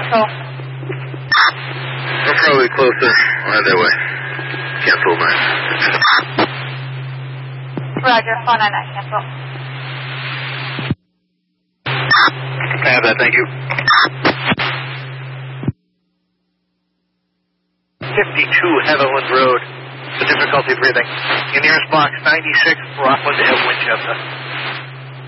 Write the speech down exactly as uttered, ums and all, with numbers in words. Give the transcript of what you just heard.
cancel. We're probably closer. Either way. Cancel nine. Roger, four nine nine, cancel. I have that, thank you. fifty-two Heatherland Road. The difficulty breathing. Your nearest box, ninety-six Rockland at Winchester.